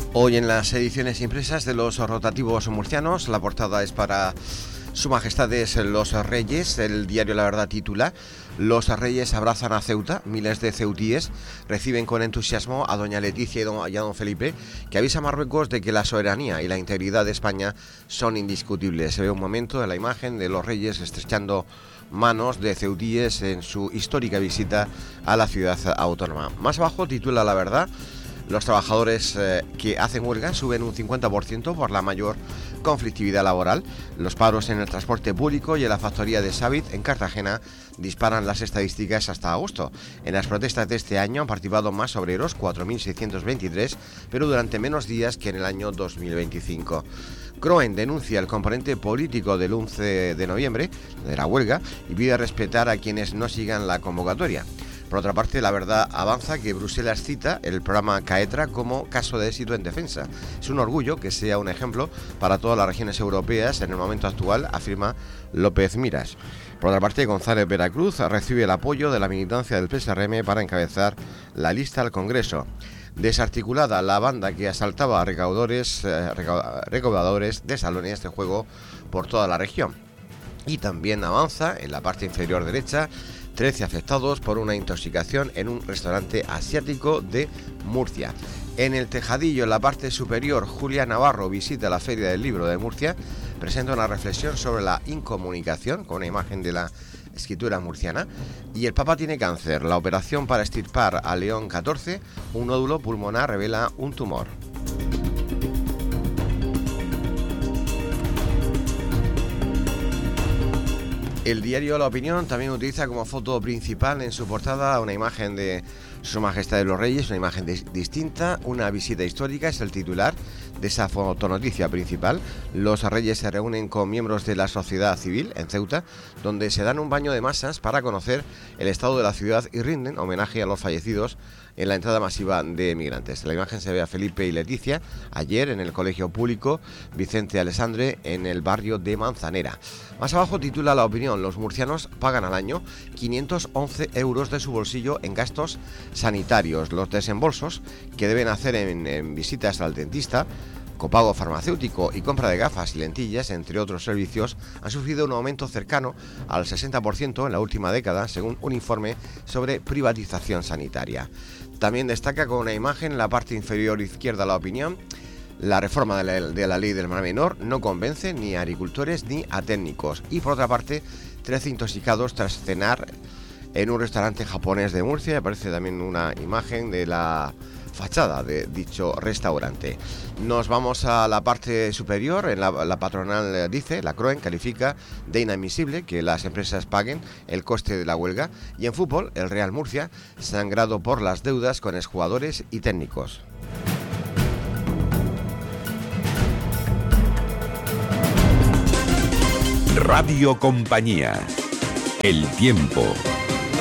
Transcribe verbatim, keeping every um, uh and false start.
Hoy en las ediciones impresas de los rotativos murcianos, la portada es para Su Majestades los Reyes. El diario La Verdad titula: Los Reyes abrazan a Ceuta. Miles de ceutíes reciben con entusiasmo a doña Leticia y, don, y a don Felipe, que avisa a Marruecos de que la soberanía y la integridad de España son indiscutibles. Se ve un momento en la imagen de los Reyes estrechando manos de ceutíes en su histórica visita a la ciudad autónoma. Más abajo titula La Verdad: Los trabajadores eh, que hacen huelga suben un cincuenta por ciento por la mayor conflictividad laboral. Los paros en el transporte público y en la factoría de Sabit en Cartagena disparan las estadísticas hasta agosto. En las protestas de este año han participado más obreros, cuatro mil seiscientos veintitrés, pero durante menos días que en el año dos mil veinticinco. Croen denuncia el componente político del once de noviembre, de la huelga, y pide respetar a quienes no sigan la convocatoria. Por otra parte, La Verdad avanza que Bruselas cita el programa CAETRA como caso de éxito en defensa. Es un orgullo que sea un ejemplo para todas las regiones europeas en el momento actual, afirma López Miras. Por otra parte, González Veracruz recibe el apoyo de la militancia del P S R M para encabezar la lista al Congreso. Desarticulada la banda que asaltaba a recaudadores, eh, recaudadores de salones de juego por toda la región. Y también avanza en la parte inferior derecha: trece afectados por una intoxicación en un restaurante asiático de Murcia. En el tejadillo, en la parte superior, Julia Navarro visita la Feria del Libro de Murcia, presenta una reflexión sobre la incomunicación con una imagen de la escritura murciana. Y el Papa tiene cáncer. La operación para extirpar a León catorce, un nódulo pulmonar, revela un tumor. El diario La Opinión también utiliza como foto principal en su portada una imagen de Su Majestad de los Reyes, una imagen de, distinta, una visita histórica, es el titular de esa fotonoticia principal. Los Reyes se reúnen con miembros de la sociedad civil en Ceuta, donde se dan un baño de masas para conocer el estado de la ciudad y rinden homenaje a los fallecidos en la entrada masiva de migrantes. En la imagen se ve a Felipe y Leticia ayer en el colegio público Vicente Alessandre en el barrio de Manzanera. Más abajo titula La Opinión: Los murcianos pagan al año quinientos once euros de su bolsillo en gastos sanitarios. Los desembolsos que deben hacer en, en visitas al dentista, copago farmacéutico y compra de gafas y lentillas, entre otros servicios, han sufrido un aumento cercano al sesenta por ciento en la última década, según un informe sobre privatización sanitaria. También destaca con una imagen en la parte inferior izquierda La Opinión: la reforma de la, de la ley del mar menor no convence ni a agricultores ni a técnicos. Y por otra parte, trece intoxicados tras cenar en un restaurante japonés de Murcia. Aparece también una imagen de la fachada de dicho restaurante. Nos vamos a la parte superior. En la, la patronal dice, la Croen califica de inadmisible que las empresas paguen el coste de la huelga. Y en fútbol, el Real Murcia, sangrado por las deudas con exjugadores y técnicos. Radio Compañía. El tiempo.